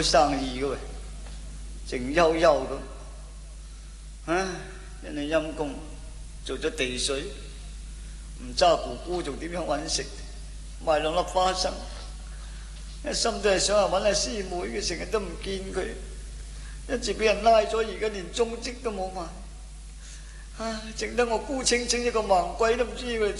乜生意嘅喂，靜悠悠咁。唉，人哋陰公做咗地水，唔揸姑姑仲點樣揾食？賣兩粒花生，一心都係想揾下師妹嘅，成日都唔見佢，一直俾人拉咗，而家連蹤跡都冇埋。唉，剩得我孤清清一個盲鬼都唔知佢